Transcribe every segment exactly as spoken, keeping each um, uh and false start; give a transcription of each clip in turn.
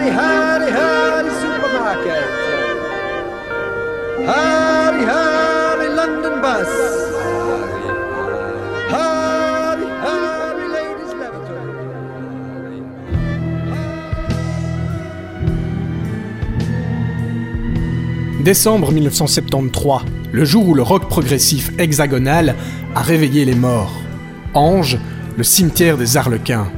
Harry, Harry, Harry supermarket. Harry, Harry London bus. Harry, Harry ladies lavatory. Décembre mille neuf cent soixante-treize, le jour où le rock progressif hexagonal a réveillé les morts. Ange, le cimetière des Arlequins.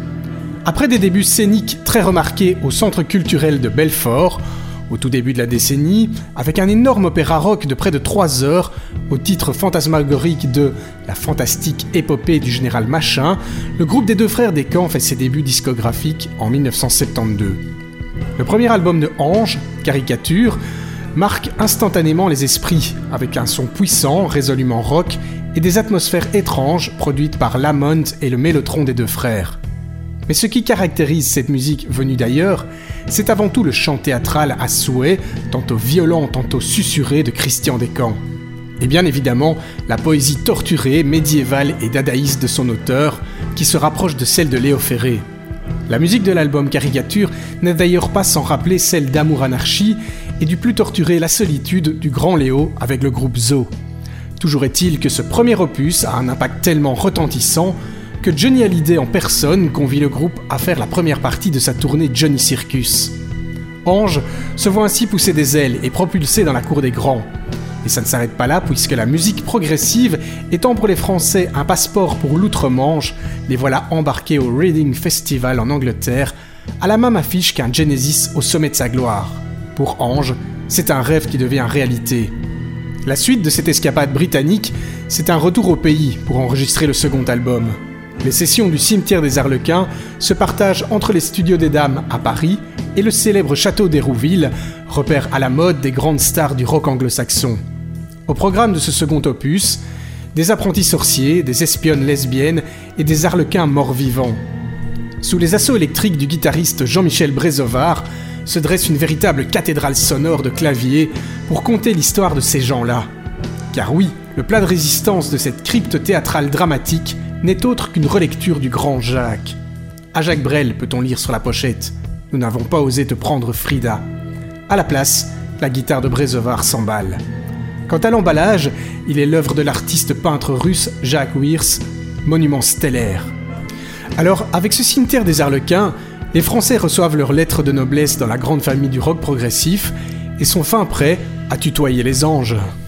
Après des débuts scéniques très remarqués au Centre culturel de Belfort, au tout début de la décennie, avec un énorme opéra rock de près de trois heures, au titre fantasmagorique de « La fantastique épopée du général Machin », le groupe des deux frères Descamps fait ses débuts discographiques en mille neuf cent soixante-douze. Le premier album de Ange, Caricature, marque instantanément les esprits, avec un son puissant, résolument rock, et des atmosphères étranges produites par Lamont et le mélotron des deux frères. Mais ce qui caractérise cette musique venue d'ailleurs, c'est avant tout le chant théâtral à souhait, tantôt violent, tantôt susurré de Christian Descamps. Et bien évidemment, la poésie torturée, médiévale et dadaïste de son auteur, qui se rapproche de celle de Léo Ferré. La musique de l'album Caricature n'est d'ailleurs pas sans rappeler celle d'Amour Anarchie et du plus torturé La Solitude du grand Léo avec le groupe Zo. Toujours est-il que ce premier opus a un impact tellement retentissant que Johnny Hallyday en personne convie le groupe à faire la première partie de sa tournée Johnny Circus. Ange se voit ainsi pousser des ailes et propulsé dans la cour des grands. Et ça ne s'arrête pas là puisque la musique progressive étant pour les Français un passeport pour l'outre-Manche, les voilà embarqués au Reading Festival en Angleterre, à la même affiche qu'un Genesis au sommet de sa gloire. Pour Ange, c'est un rêve qui devient réalité. La suite de cette escapade britannique, c'est un retour au pays pour enregistrer le second album. Les sessions du cimetière des Arlequins se partagent entre les studios des Dames à Paris et le célèbre château d'Hérouville, repère à la mode des grandes stars du rock anglo-saxon. Au programme de ce second opus, des apprentis sorciers, des espionnes lesbiennes et des arlequins morts-vivants. Sous les assauts électriques du guitariste Jean-Michel Brézovard se dresse une véritable cathédrale sonore de clavier pour conter l'histoire de ces gens-là. Car oui, le plat de résistance de cette crypte théâtrale dramatique n'est autre qu'une relecture du grand Jacques. À Jacques Brel peut-on lire sur la pochette « Nous n'avons pas osé te prendre Frida ». À la place, la guitare de Brézovard s'emballe. Quant à l'emballage, il est l'œuvre de l'artiste peintre russe Jacques Wirs, monument stellaire. Alors, avec ce cimetière des Arlequins, les Français reçoivent leur lettre de noblesse dans la grande famille du rock progressif et sont fin prêts à tutoyer les anges.